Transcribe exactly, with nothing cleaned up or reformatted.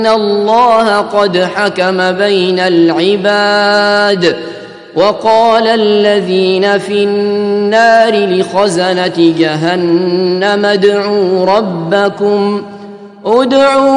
إن الله قد حكم بين العباد. وقال الذين في النار لخزنة جهنم ادعوا ربكم ادعوا